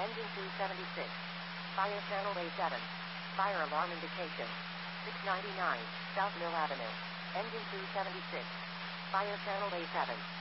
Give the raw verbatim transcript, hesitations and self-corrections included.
Engine two seventy-six. Fire channel A seven. Fire alarm indication. six ninety-nine, South Mill Avenue. Engine two seventy-six. Fire channel A seven.